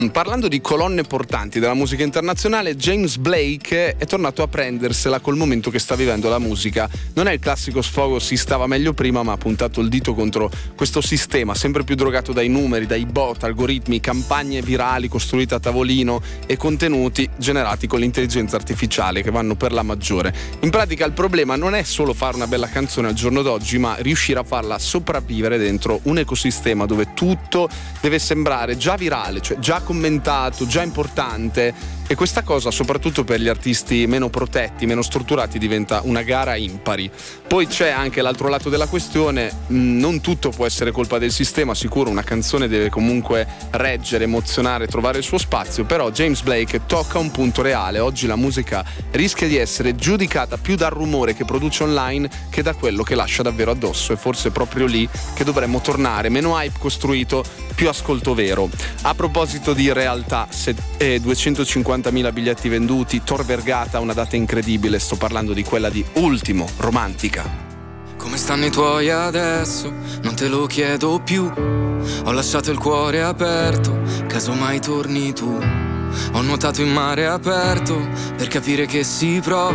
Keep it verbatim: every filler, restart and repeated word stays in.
Parlando di colonne portanti della musica internazionale, James Blake è tornato a prendersela col momento che sta vivendo la musica. Non è il classico sfogo si stava meglio prima, ma ha puntato il dito contro questo sistema sempre più drogato dai numeri, dai bot, algoritmi, campagne virali costruite a tavolino e contenuti generati con l'intelligenza artificiale che vanno per la maggiore. In pratica il problema non è solo fare una bella canzone al giorno d'oggi, ma riuscire a farla sopravvivere dentro un ecosistema dove tutto deve sembrare già virale, cioè già commentato, già importante, e questa cosa soprattutto per gli artisti meno protetti, meno strutturati diventa una gara impari. Poi c'è anche l'altro lato della questione, non tutto può essere colpa del sistema, sicuro una canzone deve comunque reggere, emozionare, trovare il suo spazio, però James Blake tocca un punto reale. Oggi la musica rischia di essere giudicata più dal rumore che produce online che da quello che lascia davvero addosso, e forse è proprio lì che dovremmo tornare, meno hype costruito, più ascolto vero. A proposito di realtà, se, eh, duecentocinquantamila biglietti venduti, Tor Vergata, una data incredibile, sto parlando di quella di Ultimo, Romantica. Come stanno i tuoi adesso? Non te lo chiedo più. Ho lasciato il cuore aperto, casomai torni tu. Ho nuotato in mare aperto per capire che si prova